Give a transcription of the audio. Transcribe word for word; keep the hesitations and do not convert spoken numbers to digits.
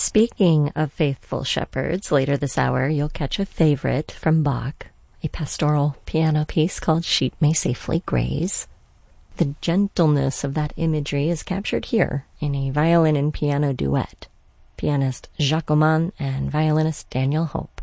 Speaking of faithful shepherds, later this hour you'll catch a favorite from Bach, a pastoral piano piece called Sheep May Safely Graze. The gentleness of that imagery is captured here in a violin and piano duet. Pianist Jacques Oman and violinist Daniel Hope.